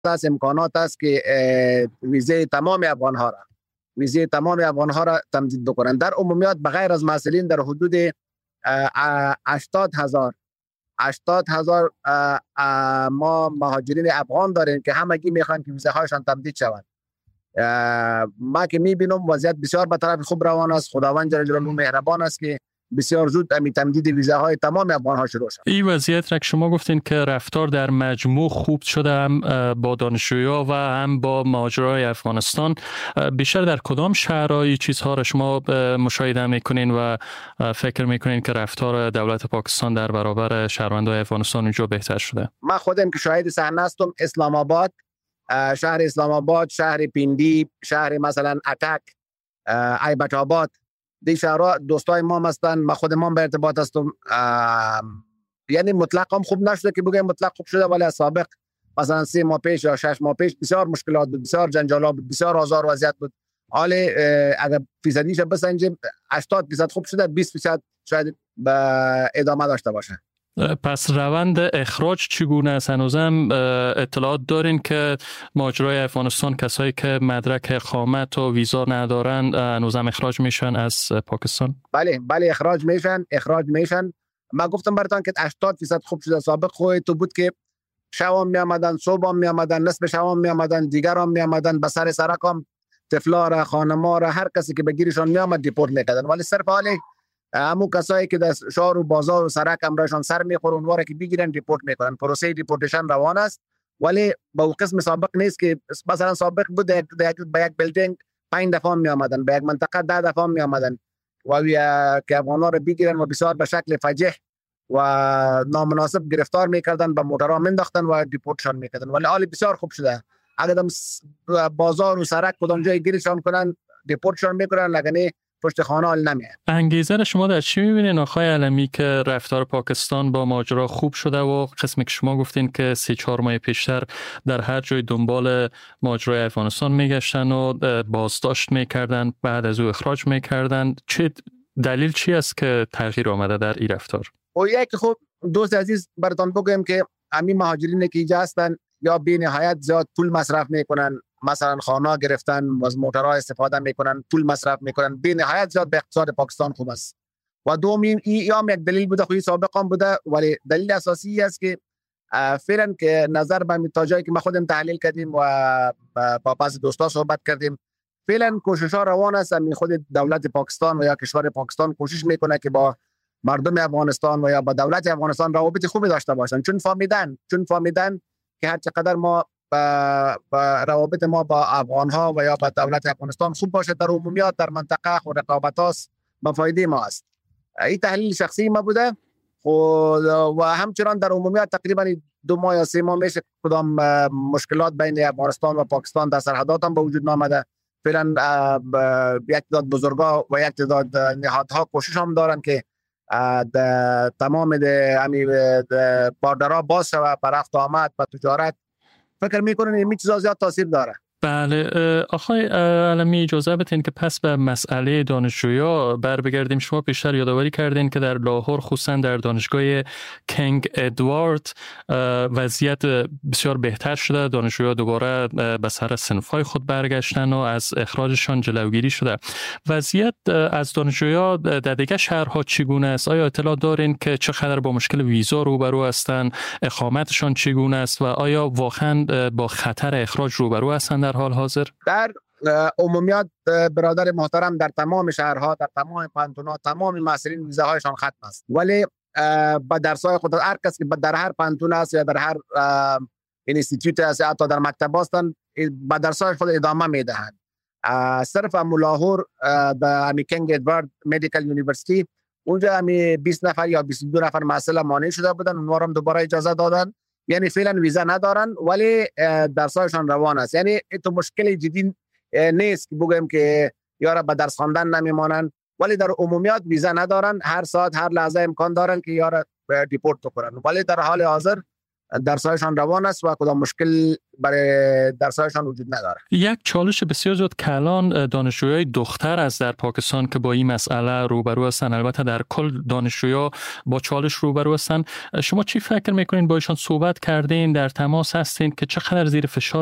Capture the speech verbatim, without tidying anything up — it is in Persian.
است، امکانات است که ویزه تمام افغان ها را ویزه تمام افغان ها را تمدید بکنند. در عمومیات بغیر از مسئولین در حدود هشتاد هزار هشتاد هزار ما مهاجرین افغان داریم که همگی میخوان که ویزه هایشان تمدید شود. ما که میبینم وضعیت بسیار به طرف خوب روان است. خداوند جل جلاله مهربان است که بسیار زود امی تمدید ویزه های تمام افغان ها شروع شد. این وضعیت را که شما گفتین که رفتار در مجموع خوب شده، هم با دانشجویان و هم با مهاجرای افغانستان، بیشتر در کدام شهرهای چیزها را شما مشاهده میکنین و فکر میکنین که رفتار دولت پاکستان در برابر شهروندان افغانستان اونجا بهتر شده؟ من خودم که شاهد صحنه هستم، اسلام آباد، شهر اسلام آباد، شهر پیندی، شهر مثلا اتک، ایبک آباد، دی شهرها دوستای ما هستن. ما خود ما به ارتباط هستم. یعنی مطلق هم خوب نشده که بگم مطلق خوب شده، ولی سابق مثلا سه ماه پیش یا شش ماه پیش بسیار مشکلات بود، بسیار جنجالات بود، بسیار آزار و اذیت بود. حالا اگر فیصدیش بسنجیم هشتاد درصد خوب شده، بیست درصد شاید به ادامه داشته باشه. پس روند اخراج چگونه است؟ هنوزم اطلاعات دارین که مهاجرای افغانستان، کسایی که مدرک اقامت و ویزا ندارن، هنوزم اخراج میشن از پاکستان؟ بله بله اخراج میشن اخراج میشن. من گفتم براتون که هشتاد درصد خوب شده. سابق خود تو بود که شوام می آمدن، صبح می آمدن، نصف شوام می آمدن، دیگرام می آمدن، به سر سرکم طفلا را، خانما را، هر کسی که بگیرشان می آمد دیپورت میکردن. ولی صرف حالی همون کسایی که در شهر و بازار و سرک امرشان سر میخورن اونواره که بگیرن دیپورت میکنن. پروسه دیپورتیشن روان است، ولی با قسم سابق نیست که مثلا سابق بود به یک بیلدینگ پنج دفعه می آمدن، به یک منطقه ده دفعه می آمدن و که افغان‌ها رو بگیرن و بسیار به شکل فجیح و نامناسب گرفتار میکردن، به موترها مینداختن و دیپورتشان میکردن. ولی حال بسیار خوب شده. اگر بازار و سرک کدام جای گیرشان کنن دیپورتشان میکنن، لگنه پشت خانه حال نمیه. انگیزه را شما در چی میبینین آقای علمی که رفتار پاکستان با ماجرا خوب شده و قسمی که شما گفتین که سه چهار ماه پیشتر در هر جای دنبال ماجرای افغانستان میگشتن و بازداشت میکردن، بعد از او اخراج میکردن، چه دلیل چی است که تغییر آمده در این رفتار؟ و یک خوب دوست عزیز براتون بگم که همین مهاجرین که اینجا هستن یا بی نهایت زیاد پول مصرف میکنن، مثلا خانه گرفتن، از موترها استفاده میکنن، پول مصرف میکنن، بی نهایت زیاد به اقتصاد پاکستان خوب است. و دومین این یا یک دلیل بوده، خوی سابق هم بوده، ولی دلیل اساسی است که فعلا که نظر به تا جایی که ما خودم تحلیل کردیم و با بعضی دوستا صحبت کردیم، فعلا کوشش ها روان است. می خود دولت پاکستان و یا کشور پاکستان کوشش میکنه که با مردم افغانستان و یا با دولت افغانستان روابط خوبی داشته باشن، چون فهمیدن چون فهمیدن که هر چقدر ما با, با روابط ما با افغان ها و یا با دولت افغانستان خوب باشه، در عمومیات در منطقه خود رقابت هاست به فایده ما است. این تحلیل شخصی ما بوده و همچنان در عمومیات تقریبا دو ماه یا سه ماه میشه کدام مشکلات بین افغانستان و پاکستان در سرحدات هم به وجود نامده. فعلا یک تعداد بزرگا و یک تعداد نهادها کوشش هم دارن که تمام امی باردرها باز شود بر رفت و آمد و تجارت. فکر میکنن این چیزا زیاد تاثیر داره. بله آقای علمی، اجازه بدین که پس به مسئله دانشجویا بر بگردیم. شما پیشتر یادآوری کردین که در لاهور خصوصا در دانشگاه کینگ ادوارد وضعیت بسیار بهتر شده، دانشجویا دوباره به سر صنف‌های خود برگشتن و از اخراجشان جلوگیری شده. وضعیت از دانشجویا در دیگر شهرها چگونه است؟ آیا اطلاع دارین که چقدر با مشکل ویزا روبرو هستند؟ اقامتشان چگونه است و آیا واقعا با خطر اخراج روبرو هستند در حال حاضر؟ در عمومیات برادر محترم، در تمام شهرها، در تمام پانتون‌ها، تمام مسئولین ویزه هایشان ختم است، ولی با درس‌های خود هر کس که در هر پانتون است یا در هر اینستیتوت است، حتی در مکتب هستند، با درس‌های خود ادامه میدهند. صرف لاهور به امی کینگ ادوارد مدیکال یونیورسیتی اونجا امی بیست نفر یا بیست و دو نفر مسئله مانع شده بودن، اونها هم دوباره اجازه دادن. یعنی فعلا ویزا ندارن ولی درسایشان روان است. یعنی تو مشکل جدی نیست که بگم که یارا به درس خواندن نمیمانن، ولی در عمومیات ویزا ندارن، هر ساعت هر لحظه امکان دارن که یارا دیپورت کنن. ولی در حال حاضر درسایشان روان است و کدام مشکل برای درسایشان وجود نداره. یک چالش بسیار زیاد کلان دانشجویای دختر از در پاکستان که با این مسئله روبرو هستند، البته در کل دانشجویا با چالش روبرو هستند. شما چی فکر میکنین؟ با ایشان صحبت کردین، در تماس هستین که چقدر زیر فشار